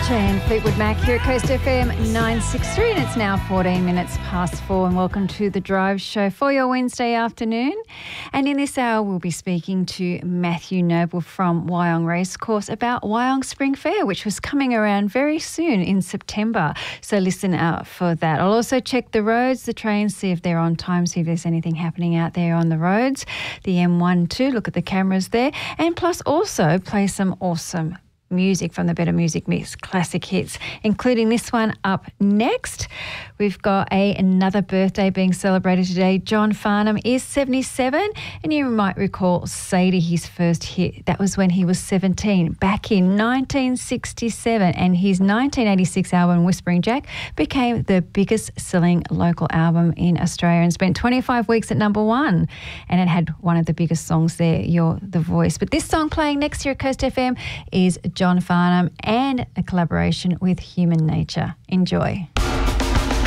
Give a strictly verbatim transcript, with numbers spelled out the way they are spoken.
and Fleetwood Mac here at Coast F M nine sixty-three, and it's now fourteen minutes past four, and welcome to The Drive Show for your Wednesday afternoon. And in this hour we'll be speaking to Matthew Noble from Wyong Racecourse about Wyong Spring Fair, which was coming around very soon in September, so listen out for that. I'll also check the roads, the trains, see if they're on time, see if there's anything happening out there on the roads. The M one too, look at the cameras there, and plus also play some awesome music from the Better Music Mix classic hits, including this one up next. We've got a another birthday being celebrated today. John Farnham is seventy-seven, and you might recall Sadie, his first hit. That was when he was seventeen, back in nineteen sixty-seven, and his nineteen eighty-six album Whispering Jack became the biggest selling local album in Australia and spent twenty-five weeks at number one, and it had one of the biggest songs there, You're the Voice. But this song playing next year at Coast F M is John Farnham and a collaboration with Human Nature. Enjoy.